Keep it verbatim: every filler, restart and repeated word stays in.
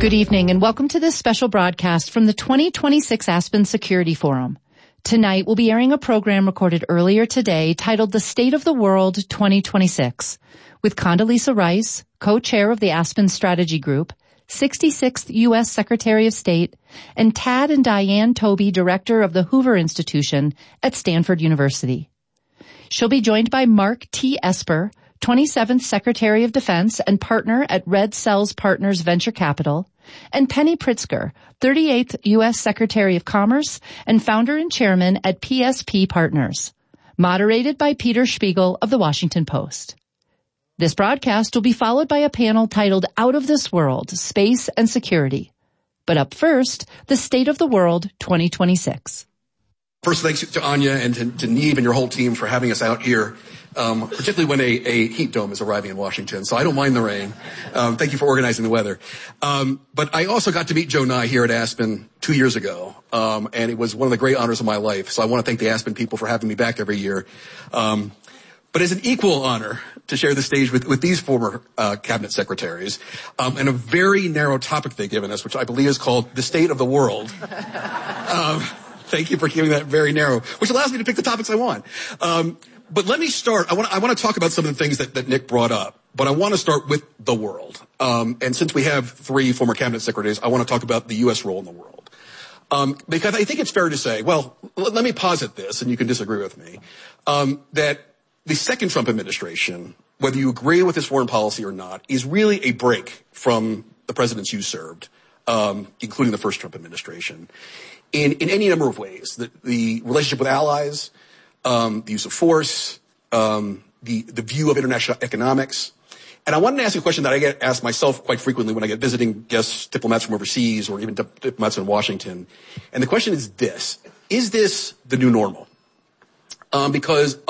Good evening and welcome to this special broadcast from the twenty twenty-six Aspen Security Forum. Tonight we'll be airing a program recorded earlier today titled The State of the World twenty twenty-six with Condoleezza Rice, co-chair of the Aspen Strategy Group, sixty-sixth U S Secretary of State, and Tad and Diane Toby, director of the Hoover Institution at Stanford University. She'll be joined by Mark T. Esper, twenty-seventh Secretary of Defense and partner at Red Cells Partners Venture Capital, and Penny Pritzker, thirty-eighth U S Secretary of Commerce and founder and chairman at P S P Partners. Moderated by Peter Spiegel of the Washington Post. This broadcast will be followed by a panel titled Out of This World, Space and Security. But up first, the State of the World twenty twenty-six. First, thanks to Anya and to, to Neve and your whole team for having us out here, um, particularly when a, a heat dome is arriving in Washington. So I don't mind the rain. Um, thank you for organizing the weather. Um, but I also got to meet Joe Nye here at Aspen two years ago, um, and it was one of the great honors of my life. So I want to thank the Aspen people for having me back every year. Um, but it's an equal honor to share the stage with, with these former uh, cabinet secretaries, um, and a very narrow topic they've given us, which I believe is called the state of the world. um, Thank you for keeping that very narrow, which allows me to pick the topics I want. Um, but let me start. I want, I want to talk about some of the things that, that Nick brought up, but I want to start with the world. Um, and since we have three former cabinet secretaries, I want to talk about the U S role in the world. Um, because I think it's fair to say, well, l- let me posit this, and you can disagree with me, um, that the second Trump administration, whether you agree with his foreign policy or not, is really a break from the presidents you served, um, including the first Trump administration. In, in any number of ways, the, the relationship with allies, um, the use of force, um, the, the view of international economics. And I wanted to ask you a question that I get asked myself quite frequently when I get visiting guests, diplomats from overseas, or even dip- diplomats in Washington. And the question is this: is this the new normal? Um, because